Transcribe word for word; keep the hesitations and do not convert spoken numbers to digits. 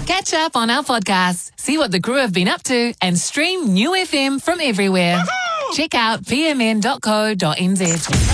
Catch up on our podcasts, see what the crew have been up to, and stream New F M from everywhere. Check out p m n dot co dot n z.